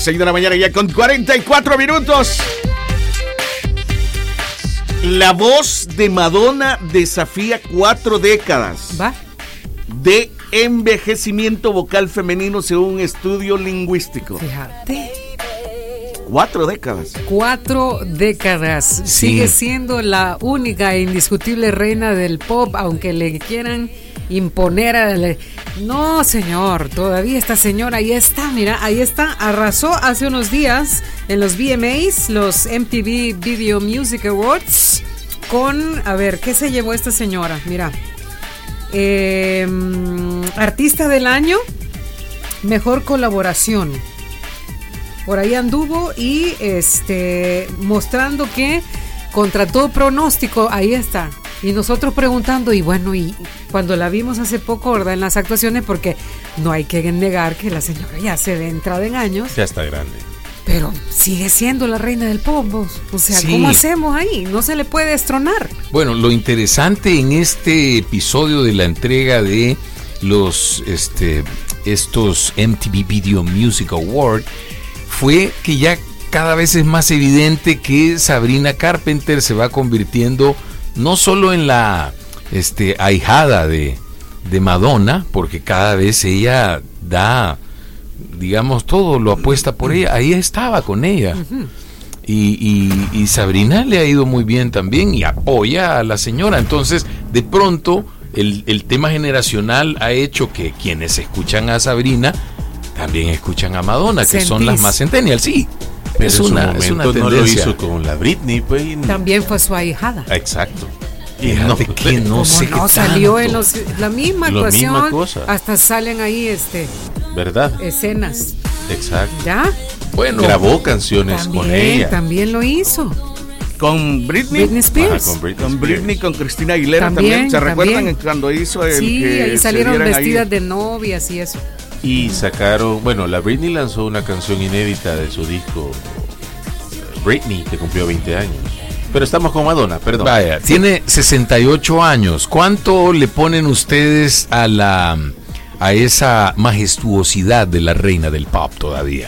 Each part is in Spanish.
6 de la mañana ya con 44 minutos. La voz de Madonna desafía 4 décadas de envejecimiento vocal femenino según un estudio lingüístico. Fíjate. 4 décadas. 4 décadas. Sí. Sigue siendo la única e indiscutible reina del pop, aunque le quieran imponer No, señor, todavía esta señora ahí está, mira, ahí está, arrasó hace unos días en los VMAs, los MTV Video Music Awards, con, a ver, ¿qué se llevó esta señora? Mira, Artista del Año, Mejor Colaboración. Por ahí anduvo y mostrando que contra todo pronóstico, ahí está. Y nosotros preguntando, y bueno, y cuando la vimos hace poco, ¿verdad? En las actuaciones, porque no hay que negar que la señora ya se ve entrada en años. Ya está grande. Pero sigue siendo la reina del pop, vos. O sea, Sí. ¿Cómo hacemos ahí? No se le puede destronar. Bueno, lo interesante en este episodio de la entrega de los estos MTV Video Music Awards fue que ya cada vez es más evidente que Sabrina Carpenter se va convirtiendo no solo en la ahijada de Madonna, porque cada vez ella da, digamos, todo lo apuesta por ella. Ahí estaba con ella. Uh-huh. Y Sabrina le ha ido muy bien también y apoya a la señora. Entonces, de pronto, el tema generacional ha hecho que quienes escuchan a Sabrina también escuchan a Madonna, que son las más centennials, sí. Pero es una tendencia. No lo hizo con la Britney, pues. También fue su ahijada. Exacto. Fíjate que no sé no qué salió tanto. en la misma actuación, hasta salen ahí ¿verdad? Escenas. Exacto. ¿Ya? Bueno, grabó canciones también, con ella. También lo hizo. Con Britney Spears. Ajá, con Britney, con Cristina Aguilera también. ¿Se recuerdan cuando hizo el sí, que ahí salieron vestidas ahí? De novias y eso. Y sacaron, bueno, la Britney lanzó una canción inédita de su disco Britney, que cumplió 20 años. Pero estamos con Madonna, perdón. Vaya, tiene 68 años. ¿Cuánto le ponen ustedes a esa majestuosidad de la reina del pop todavía?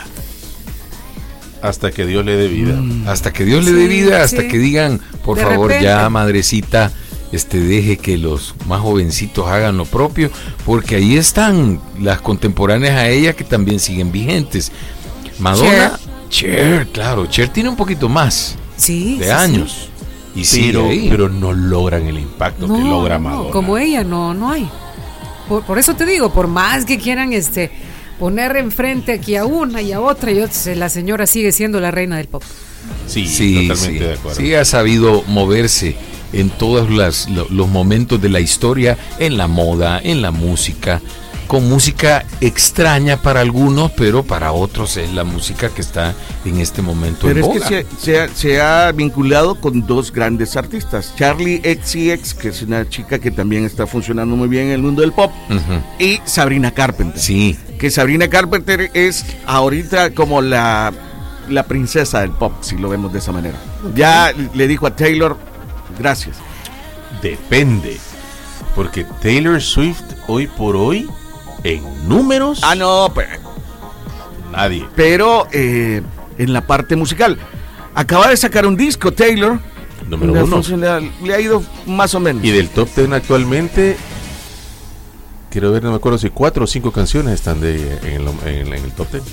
Hasta que Dios le dé vida. Hasta que Dios le dé vida, hasta que digan, por favor, repente. ya madrecita, deje que los más jovencitos hagan lo propio, porque ahí están las contemporáneas a ella que también siguen vigentes. Madonna, Cher, claro, Cher tiene un poquito más de años. Y pero no logran el impacto que logra Madonna. No, como ella no hay. Por eso te digo, por más que quieran poner enfrente aquí a una y a otra y otra, la señora sigue siendo la reina del pop. Sí, totalmente de acuerdo. Sí, ha sabido moverse en todos los momentos de la historia, en la moda, en la música, con música extraña para algunos, pero para otros es la música que está en este momento en boga. Pero es que se ha vinculado con 2 grandes artistas, Charli XCX, que es una chica que también está funcionando muy bien en el mundo del pop, y Sabrina Carpenter. Sí. Que Sabrina Carpenter es ahorita como la princesa del pop, si lo vemos de esa manera. Ya le dijo a Taylor, gracias. Depende, porque Taylor Swift hoy por hoy en números no, pero nadie. Pero en la parte musical acaba de sacar un disco Taylor, número 1. Le ha ido más o menos. Y del top 10 actualmente, quiero ver, no me acuerdo si 4 o 5 canciones están en el top 10.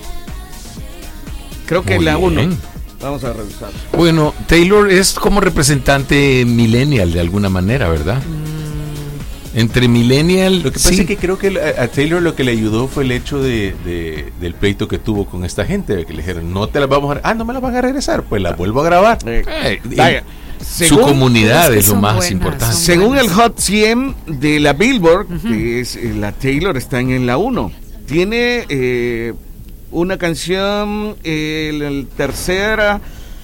Creo que en la 1. Vamos a revisar. Bueno, Taylor es como representante millennial de alguna manera, ¿verdad? Entre millennial. Lo que pasa es que creo que a Taylor lo que le ayudó fue el hecho del pleito que tuvo con esta gente, que le dijeron, no te las vamos a no me las van a regresar, pues las vuelvo a grabar. Su comunidad es lo más importante. Según el Hot 100 de la Billboard, que es la Taylor está en la 1. Tiene una canción, el tercera,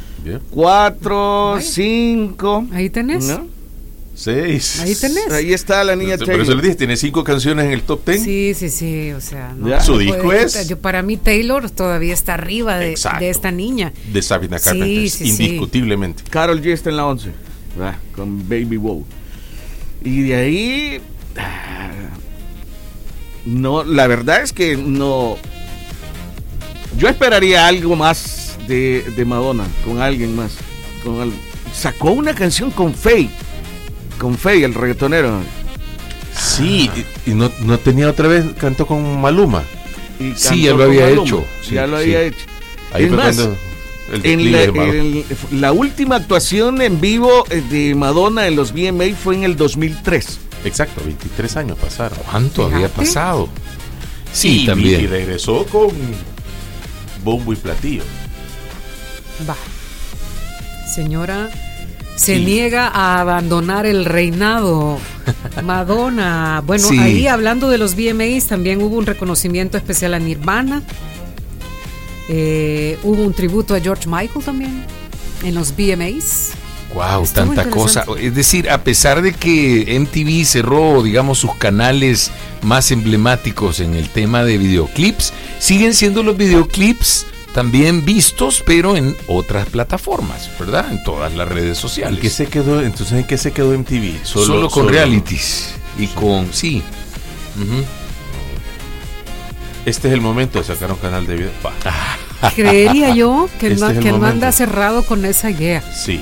4, 5. Ahí tenés. ¿No? 6. Ahí tenés. Ahí está la niña Taylor. Por eso le dije, tiene 5 canciones en el top 10. Sí, o sea, su disco es. Para mí Taylor todavía está arriba de esta niña. De Sabrina Carpenter, indiscutiblemente. Karol G está en la 11, con Baby Wow. Y de ahí, no, la verdad es que no Yo esperaría algo más de Madonna, con alguien más. Sacó una canción con Faye, el reggaetonero. Sí, y no tenía otra vez, cantó con Maluma. Sí, ya lo había hecho. Sí, ya lo había hecho. Ahí es más, la última actuación en vivo de Madonna en los VMA fue en el 2003. Exacto, 23 años pasaron. ¿Cuánto había pasado? Sí, y también. Y regresó con bombo y platillo. Va. Señora, se niega a abandonar el reinado. Madonna. Bueno, Sí. Ahí hablando de los VMAs, también hubo un reconocimiento especial a Nirvana. Hubo un tributo a George Michael también en los VMAs. Wow, Estuvo tanta cosa. Es decir, a pesar de que MTV cerró, digamos, sus canales más emblemáticos en el tema de videoclips, siguen siendo los videoclips también vistos, pero en otras plataformas, ¿verdad? En todas las redes sociales. ¿En qué se quedó? Entonces, ¿en qué se quedó MTV? Solo con realities y con... Sí. Ujú. Este es el momento de sacar un canal de video. Creería yo que Este es el no anda momento. cerrado con esa idea. Sí.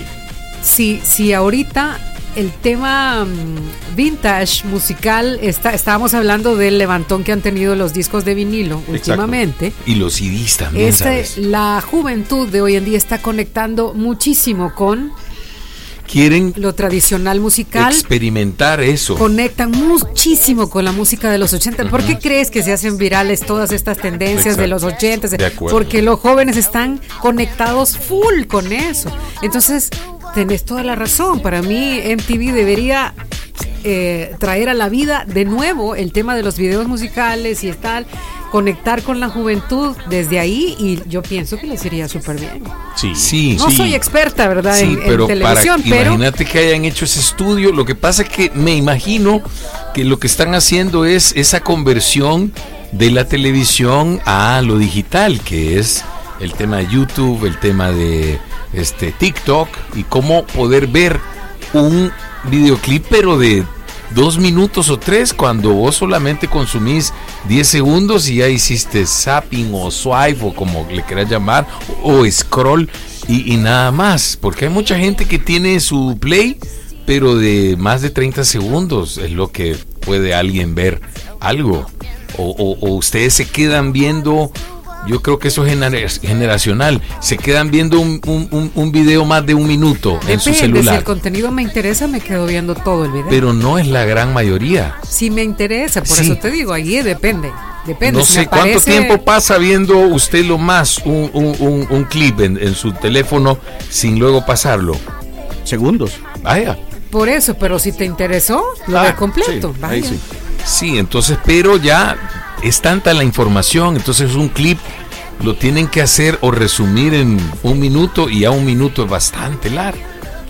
Sí, ahorita el tema vintage musical, estábamos hablando del levantón que han tenido los discos de vinilo últimamente. Y los CDs también, ¿sabes? La juventud de hoy en día está conectando muchísimo con Quieren lo tradicional musical. experimentar eso. Conectan muchísimo con la música de los 80. ¿Por qué crees que se hacen virales todas estas tendencias Exacto. de los 80? De acuerdo. Porque los jóvenes están conectados full con eso. Entonces, tenés toda la razón. Para mí, MTV debería traer a la vida de nuevo el tema de los videos musicales y tal, conectar con la juventud desde ahí, y yo pienso que les iría súper bien. Sí. No soy experta, ¿verdad? Sí, en televisión, pero imagínate que hayan hecho ese estudio. Lo que pasa es que me imagino que lo que están haciendo es esa conversión de la televisión a lo digital, que es el tema de YouTube, el tema de TikTok, y cómo poder ver un videoclip pero de 2 minutos o 3, cuando vos solamente consumís 10 segundos y ya hiciste zapping o swipe o como le quieras llamar, o scroll y nada más, porque hay mucha gente que tiene su play pero de más de 30 segundos es lo que puede alguien ver algo, o ustedes se quedan viendo. Yo creo que eso es generacional. Se quedan viendo un video más de 1 minuto en su celular. Si el contenido me interesa, me quedo viendo todo el video. Pero no es la gran mayoría. Si me interesa, por eso te digo, ahí depende. No si sé cuánto tiempo pasa viendo usted lo más un clip en su teléfono sin luego pasarlo. Segundos. Vaya. Por eso, pero si te interesó, lo ves completo. Sí, vaya. ahí sí. Sí, entonces, pero ya es tanta la información, entonces un clip lo tienen que hacer o resumir en 1 minuto, y ya 1 minuto es bastante largo.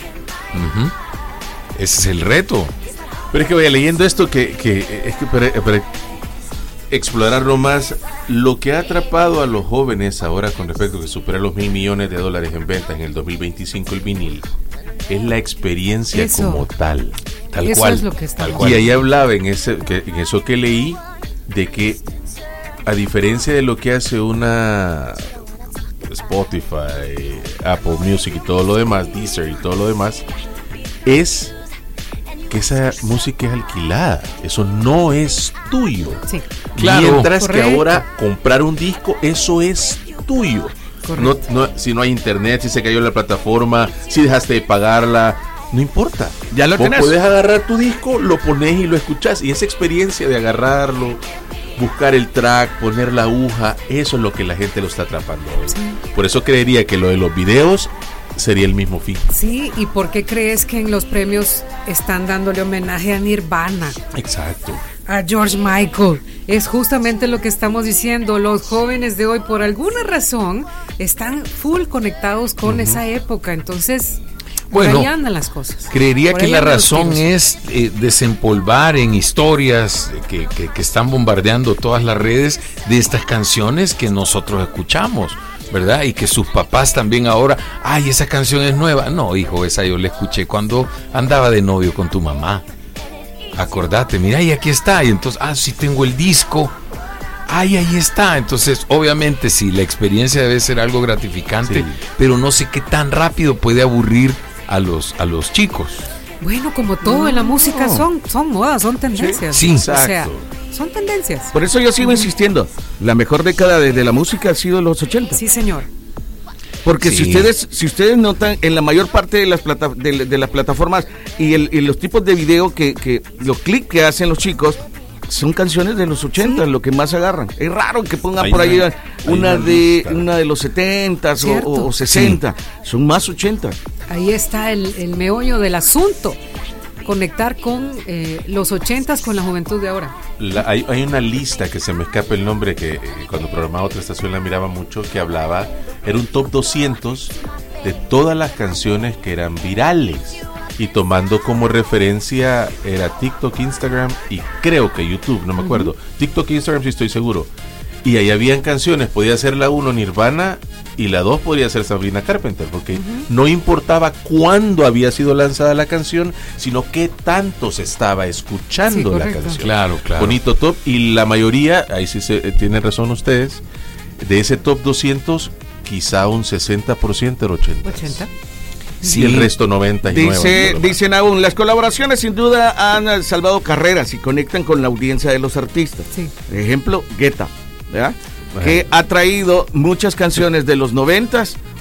Ujú. Ese es el reto. Pero es que vaya leyendo esto para explorarlo más, lo que ha atrapado a los jóvenes ahora con respecto a que supera los $1,000 millones en ventas en el 2025 el vinil, es la experiencia Eso. como tal. Tal Eso cual. es lo que está Tal bien. cual. Y ahí hablaba en eso que leí, de que a diferencia de lo que hace una Spotify, Apple Music y todo lo demás, Deezer y todo lo demás, es que esa música es alquilada. Eso no es tuyo. Sí. Claro. Mientras Correcto. que ahora comprar un disco, eso es tuyo. Correcto. Si no hay internet, si se cayó la plataforma, si dejaste de pagarla, no importa. Ya lo Vos tenés. podés agarrar tu disco, lo pones y lo escuchás. Y esa experiencia de agarrarlo, buscar el track, poner la aguja, eso es lo que la gente lo está atrapando hoy. Por eso creería que lo de los videos sería el mismo fin. Sí, ¿y por qué crees que en los premios están dándole homenaje a Nirvana, Exacto. a George Michael? Es justamente lo que estamos diciendo. Los jóvenes de hoy, por alguna razón, están full conectados con esa época. Entonces, por Bueno, ahí andan las cosas. Creería Por que ahí la andan los razón tiros. es desempolvar en historias que están bombardeando todas las redes de estas canciones que nosotros escuchamos, ¿verdad? Y que sus papás también ahora, ay, esa canción es nueva. No, hijo, esa yo la escuché cuando andaba de novio con tu mamá. Acordate, mira, y aquí está. Y entonces, sí tengo el disco. ay, ahí está. Entonces, obviamente, sí, la experiencia debe ser algo gratificante, Sí. pero no sé qué tan rápido puede aburrir a los chicos. Bueno, como todo en la música son modas, son tendencias. Sí, O sea, exacto. son tendencias. Por eso yo sigo insistiendo, la mejor década de la música ha sido los 80. Sí, señor. Porque Sí. si ustedes notan, en la mayor parte de las de las plataformas y los tipos de video que los clics que hacen los chicos son canciones de los 80, lo que más agarran. Es raro que pongan Hay por ahí una una lista. de los 70 Cierto. o 60. Son más 80. Ahí está el meollo del asunto. Conectar con los 80s con la juventud de ahora. Hay una lista que se me escapa el nombre que cuando programaba otra estación la miraba mucho, que hablaba, era un top 200 de todas las canciones que eran virales, y tomando como referencia era TikTok, Instagram y creo que YouTube, no me acuerdo. TikTok, Instagram sí estoy seguro. Y ahí habían canciones, podía ser la 1 Nirvana y la 2 podría ser Sabrina Carpenter, porque no importaba cuándo había sido lanzada la canción, sino qué tanto se estaba escuchando Sí, la correcto. canción. Claro, claro. Bonito top, y la mayoría, ahí sí tienen razón ustedes, de ese top 200, quizá un 60% era 80. 80. Sí. Y el resto 90 y 9. Dicen aún, las colaboraciones sin duda han salvado carreras y conectan con la audiencia de los artistas. Sí. Ejemplo, Guetta, ¿verdad? Ajá. Que ha traído muchas canciones de los 90s